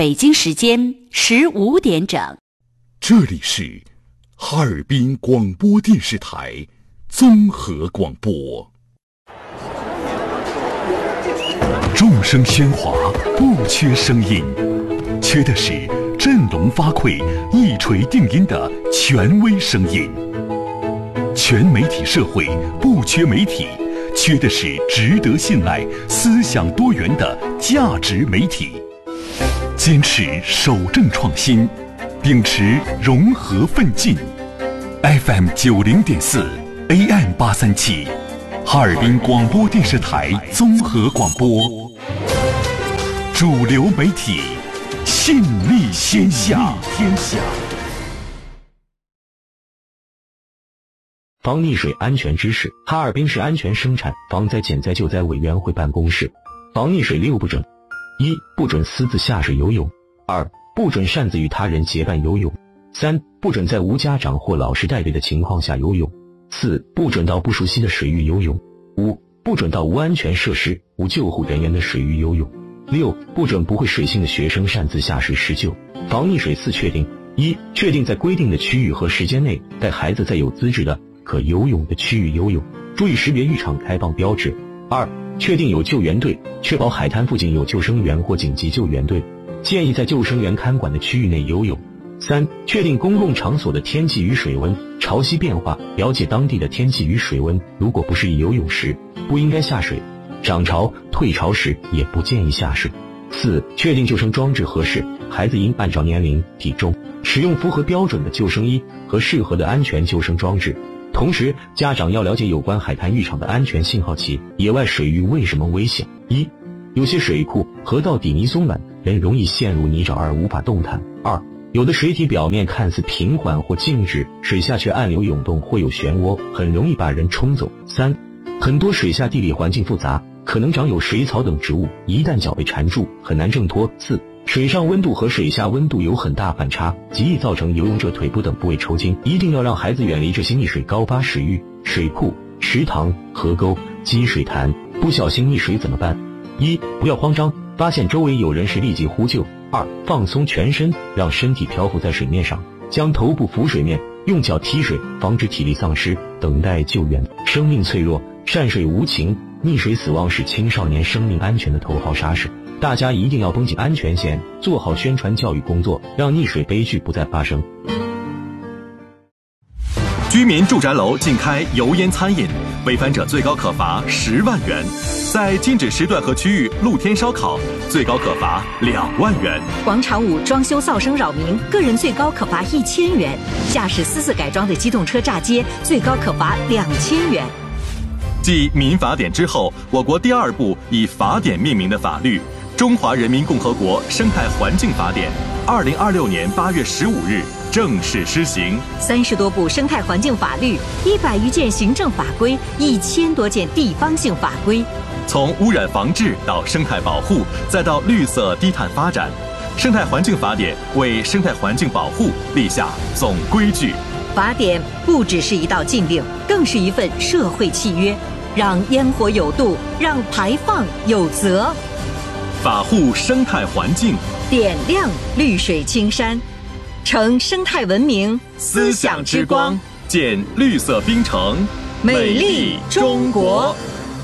北京时间15点整。 这里是哈尔滨广播电视台综合广播。众声喧哗，不缺声音，缺的是振聋发聩、一锤定音的权威声音。全媒体社会不缺媒体，缺的是值得信赖、思想多元的价值媒体。坚持守正创新，秉持融合奋进。FM 90.4 AM 837，哈尔滨广播电视台综合广播，主流媒体，信力天下。 防溺水安全知识。哈尔滨市安全生产防灾减灾救灾委员会办公室。防溺水6不准：一、不准私自下水游泳；二、不准擅自与他人结伴游泳；三、不准在无家长或老师带队的情况下游泳；四、不准到不熟悉的水域游泳；五、不准到无安全设施、无救护人员的水域游泳；六、不准不会水性的学生擅自下水施救。防溺水4确定：一、确定在规定的区域和时间内带孩子在有资质的可游泳的区域游泳，注意识别浴场开放标志。二、确定有救援队，确保海滩附近有救生员或紧急救援队，建议在救生员看管的区域内游泳。三、确定公共场所的天气与水温、潮汐变化，了解当地的天气与水温，如果不适宜游泳时，不应该下水；涨潮、退潮时也不建议下水。四、确定救生装置合适，孩子应按照年龄、体重，使用符合标准的救生衣和适合的安全救生装置。同时，家长要了解有关海滩浴场的安全信号器。野外水域为什么危险？一、有些水库、河道底泥松软，人容易陷入泥沼而无法动弹。二、有的水体表面看似平缓或静止，水下却暗流涌动或有漩涡，很容易把人冲走。三、很多水下地理环境复杂，可能长有水草等植物，一旦脚被缠住，很难挣脱。四、水上温度和水下温度有很大反差，极易造成游泳者腿部等部位抽筋。一定要让孩子远离这些溺水高发水域、水库、池塘、河沟、积水潭。不小心溺水怎么办？一、不要慌张，发现周围有人时立即呼救。二、放松全身，让身体漂浮在水面上，将头部浮水面，用脚踢水，防止体力丧失，等待救援。生命脆弱，善水无情，溺水死亡是青少年生命安全的头号杀手。大家一定要绷紧安全线，做好宣传教育工作，让溺水悲剧不再发生。 居民住宅楼禁开油烟餐饮，违反者最高可罚10万元；在禁止时段和区域露天烧烤，最高可罚2万元。 广场舞装修噪声扰民，个人最高可罚1000元；驾驶私自改装的机动车炸街，最高可罚2000元。 继民法典之后，我国第2部以法典命名的法律《中华人民共和国生态环境法典》，2026年8月15日正式施行。 30多部生态环境法律，100余件行政法规，1000多件地方性法规。 从污染防治到生态保护，再到绿色低碳发展，生态环境法典为生态环境保护立下总规矩。 法典不只是一道禁令，更是一份社会契约，让烟火有度，让排放有责。 法护生态环境， 点亮绿水青山，成生态文明思想之光， 建绿色冰城， 美丽中国。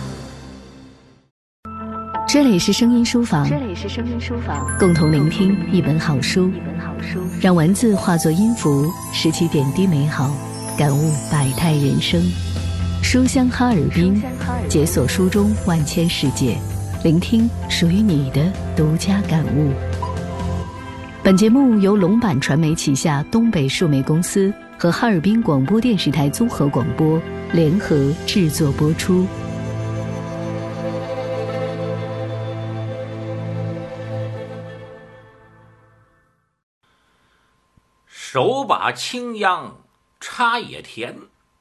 这里是声音书房，共同聆听一本好书，让文字化作音符，拾起点滴美好，感悟百态人生。书香哈尔滨，解锁书中万千世界，聆听属于你的独家感悟。本节目由龙板传媒旗下东北数媒公司和哈尔滨广播电视台综合广播联合制作播出。 手把青秧插野田，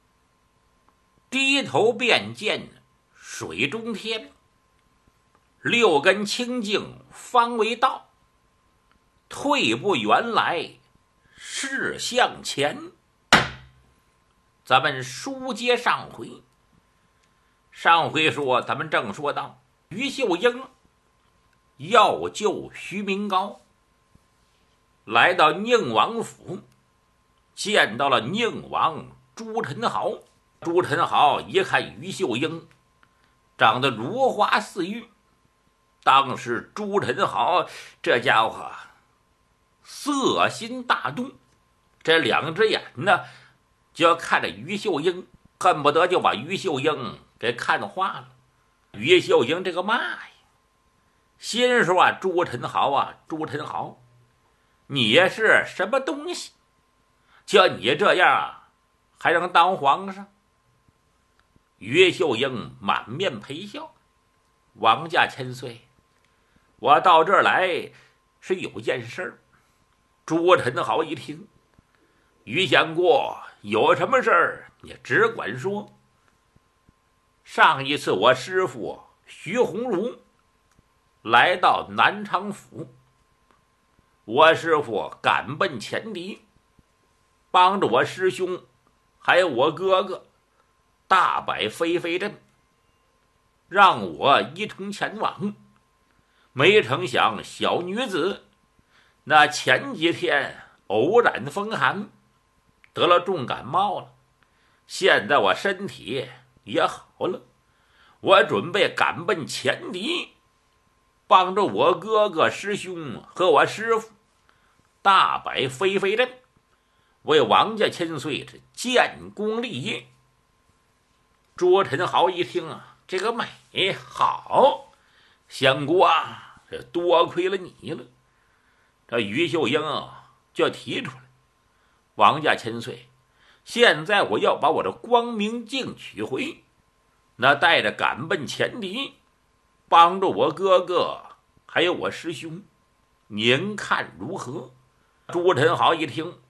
低头便见水中天。六根清净方为道，退步原来是向前。咱们书接上回，说咱们正说到于秀英要救徐明高， 来到宁王府，见到了宁王朱宸濠。朱宸濠一看于秀英长得如花似玉，当时朱宸濠这家伙色心大动，这两只眼呢就要看着于秀英，恨不得就把于秀英给看花了。于秀英这个嘛呀，心说啊，朱宸濠啊，朱宸濠，你是什么东西？叫你这样啊，还能当皇上？于秀英满面陪笑，王家千岁，我到这儿来是有件事儿。朱宸濠一听，于相国有什么事儿你只管说。上一次我师父徐鸿儒来到南昌府，我师父赶奔前敌，帮着我师兄还有我哥哥大摆飞飞阵，让我一同前往。没成想小女子那前几天偶染风寒，得了重感冒了，现在我身体也好了，我准备赶奔前敌，帮着我哥哥师兄和我师父大摆飞飞阵，为王家千岁是建功立业。朱宸濠一听啊，这个美好，相国啊，这多亏了你了。这于秀英啊就提出来，王家千岁，现在我要把我的光明镜取回，那带着赶奔前敌，帮助我哥哥还有我师兄，您看如何？朱宸濠一听，